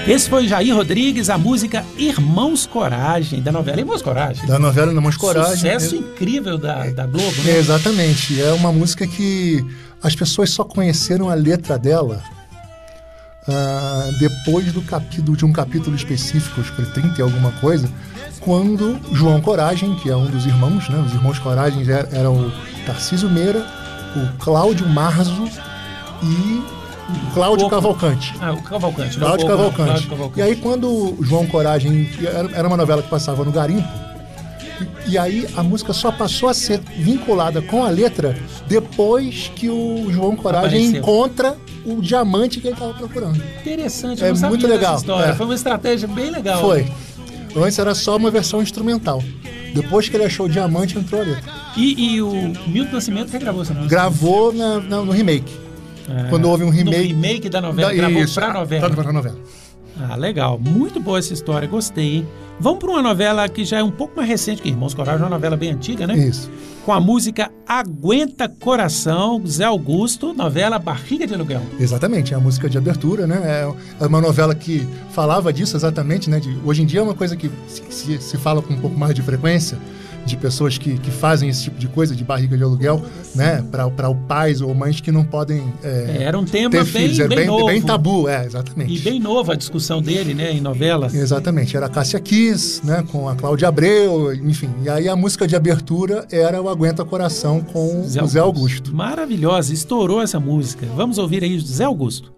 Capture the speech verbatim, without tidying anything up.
Esse foi Jair Rodrigues, a música Irmãos Coragem, da novela Irmãos Coragem. Da novela Irmãos Coragem. Sucesso é, incrível da, é, da Globo, né? É, exatamente. É uma música que as pessoas só conheceram a letra dela uh, depois do capítulo, de um capítulo específico, acho que foi trinta e alguma coisa, quando João Coragem, que é um dos irmãos, né? Os irmãos Coragem eram o Tarcísio Meira, o Cláudio Marzo e o Cláudio Cavalcante. Ah, o Cavalcante. Cláudio Pouco, Cavalcante. Cláudio Cavalcante. E aí, quando João Coragem... Era uma novela que passava no Garimpo. E, e aí, a música só passou a ser vinculada com a letra depois que o João Coragem Apareceu. encontra o diamante que ele estava procurando. Interessante. Eu é não sabia muito legal. História. É. Foi uma estratégia bem legal. Foi. Antes era só uma versão instrumental. Depois que ele achou o diamante, entrou a letra. E, e o Milton Nascimento regravou essa música? Gravou na, na, no remake. É, Quando houve um remake... No remake da novela, da, gravou isso, pra novela. Pra novela. Ah, legal. Muito boa essa história, gostei, hein? Vamos para uma novela que já é um pouco mais recente que Irmãos Coragem, uma novela bem antiga, né? Isso. Com a música Aguenta Coração, Zé Augusto, novela Barriga de Aluguel. Exatamente, é a música de abertura, né? É uma novela que falava disso exatamente, né? De, hoje em dia é uma coisa que se, se fala com um pouco mais de frequência, de pessoas que, que fazem esse tipo de coisa, de barriga de aluguel, né? Para pais ou mães que não podem é, é, era um tema ter bem, filhos. Era bem, bem, novo. bem tabu, é, exatamente. E bem nova a discussão dele, né? Em novelas. Exatamente. Era a Cássia Kiss, né? Com a Cláudia Abreu, enfim. E aí a música de abertura era o Aguenta Coração com Zé o Zé Augusto. Maravilhosa, estourou essa música. Vamos ouvir aí Zé Augusto.